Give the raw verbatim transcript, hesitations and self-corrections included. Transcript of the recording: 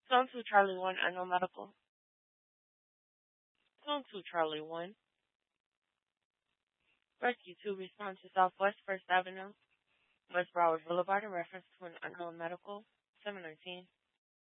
Zone two Charlie one, Unknown Medical. Zone two Charlie one. Rescue two, respond to Southwest First Avenue, West Broward Boulevard in reference to an unknown medical. seven nineteen.